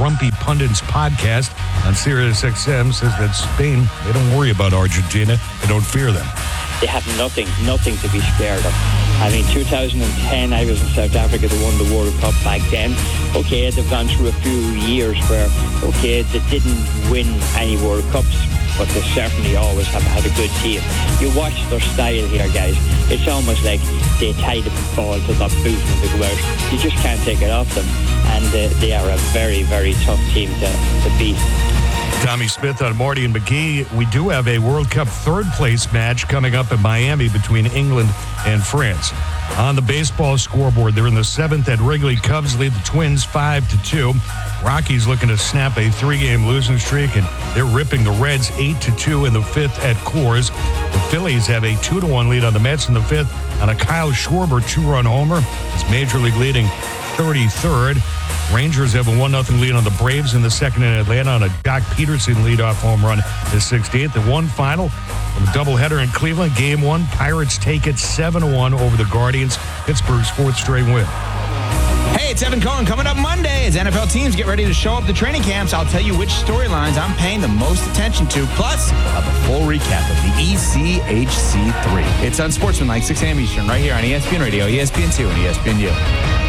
Grumpy Pundits podcast on SiriusXM says that Spain, they don't worry about Argentina. They don't fear them. They have nothing to be scared of. I mean, 2010, I was in South Africa. They won the World Cup back then. Okay, they've gone through a few years where, okay, they didn't win any World Cups, but they certainly always have had a good team. You watch their style here, guys. It's almost like they tie the ball to the boot when they go out. You just can't take it off them. And they are a very, very tough team to beat. Tommy Smith on Marty and McGee. We do have a World Cup third-place match coming up in Miami between England and France. On the baseball scoreboard, they're in the 7th at Wrigley. Cubs lead the Twins 5-2. Rockies looking to snap a 3-game losing streak, and they're ripping the Reds 8-2 in the 5th at Coors. The Phillies have a 2-1 lead on the Mets in the 5th on a Kyle Schwarber 2-run homer. It's Major League leading 33rd. Rangers have a 1-0 lead on the Braves in the 2nd in Atlanta on a Jock Peterson leadoff home run the 16th. And one final from a doubleheader in Cleveland. Game 1, Pirates take it 7-1 over the Guardians. Pittsburgh's 4th straight win. Hey, it's Evan Cohen. Coming up Monday as NFL teams get ready to show up to training camps, I'll tell you which storylines I'm paying the most attention to. Plus, we'll have a full recap of the ECHC3. It's Unsportsmanlike, 6 a.m. Eastern, right here on ESPN Radio, ESPN2, and ESPNU.